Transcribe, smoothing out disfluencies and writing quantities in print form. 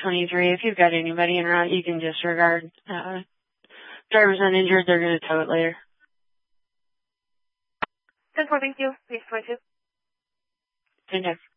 23. If you've got anybody en route, you can disregard. Driver's uninjured, they're going to tow it later. 10-4, thank you. Please 22. 10-10.